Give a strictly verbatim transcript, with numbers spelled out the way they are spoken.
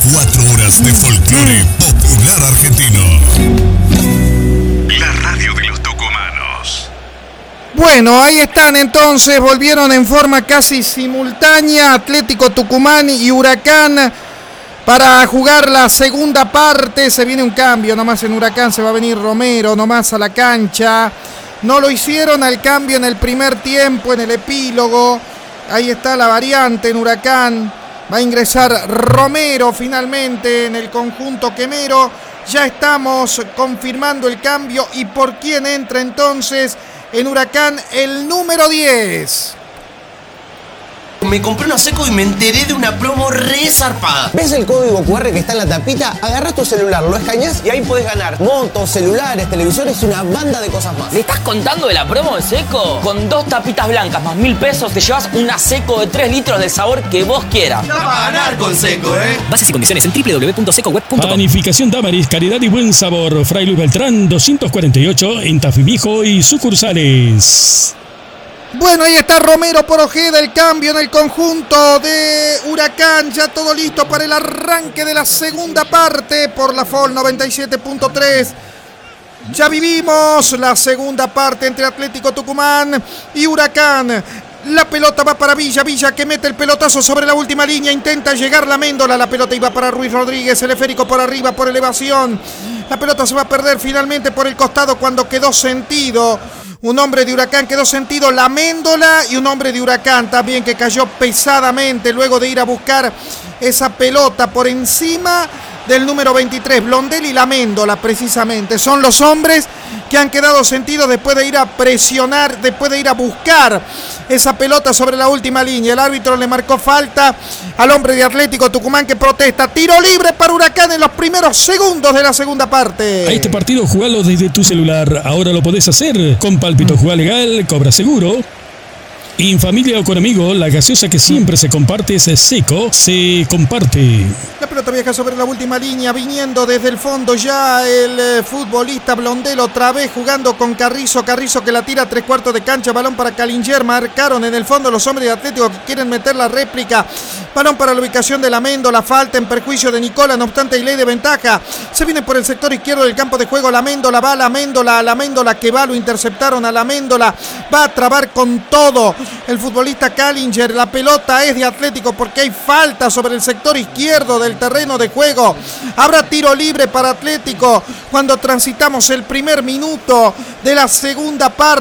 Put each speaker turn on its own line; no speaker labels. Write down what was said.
Cuatro horas de folclore popular argentino. La radio de los tucumanos.
Bueno, ahí están entonces, volvieron en forma casi simultánea Atlético Tucumán y Huracán para jugar la segunda parte. Se viene un cambio, nomás en Huracán se va a venir Romero nomás a la cancha. No lo hicieron al cambio en el primer tiempo, en el epílogo. Ahí está la variante en Huracán. Va a ingresar Romero finalmente en el conjunto quemero. Ya estamos confirmando el cambio. ¿Y por quién entra entonces en Huracán? El número diez.
Me compré unos secos y me enteré de una promo re zarpada.
¿Ves el código cu erre que está en la tapita? Agarrás tu celular, lo escaneás y ahí podés ganar motos, celulares, televisores y una banda de cosas más.
¿Le estás contando de la promo de Seco? Con dos tapitas blancas más mil pesos te llevas una Seco de tres litros del sabor que vos quieras.
Está para ganar con Seco, ¿eh?
Bases y condiciones en doble u doble u doble u punto seco web punto com.
Panificación Tamaris, calidad y buen sabor. Fray Luis Beltrán, doscientos cuarenta y ocho en Tafí Viejo y sucursales.
Bueno, ahí está Romero por Ojeda, el cambio en el conjunto de Huracán, ya todo listo para el arranque de la segunda parte por la F O L noventa y siete punto tres. Ya vivimos la segunda parte entre Atlético Tucumán y Huracán. La pelota va para Villa, Villa que mete el pelotazo sobre la última línea, intenta llegar la Méndola, la pelota iba para Ruiz Rodríguez, el esférico por arriba por elevación. La pelota se va a perder finalmente por el costado cuando quedó sentido. Un hombre de Huracán quedó sentido, la Méndola, y un hombre de Huracán también que cayó pesadamente luego de ir a buscar esa pelota por encima del número veintitrés, Blondelli y la Méndola precisamente. Son los hombres que han quedado sentidos después de ir a presionar, después de ir a buscar esa pelota sobre la última línea. El árbitro le marcó falta al hombre de Atlético Tucumán que protesta. Tiro libre para Huracán en los primeros segundos de la segunda parte.
A este partido jugalo desde tu celular. Ahora lo podés hacer con Pálpito. Jugá legal, cobra seguro. Y en familia o con amigos, la gaseosa que siempre se comparte es Seco, se comparte.
La pelota viaja sobre la última línea, viniendo desde el fondo ya el eh, futbolista Blondel, otra vez jugando con Carrizo, Carrizo que la tira a tres cuartos de cancha, balón para Calinger, marcaron en el fondo los hombres de Atlético que quieren meter la réplica, balón para la ubicación de la Méndola, falta en perjuicio de Nicola, no obstante hay ley de ventaja, se viene por el sector izquierdo del campo de juego, la Méndola va a la Méndola, a la Méndola que va, lo interceptaron a la Méndola, va a trabar con todo el futbolista Calinger, la pelota es de Atlético porque hay falta sobre el sector izquierdo del terreno de juego. Habrá tiro libre para Atlético cuando transitamos el primer minuto de la segunda parte.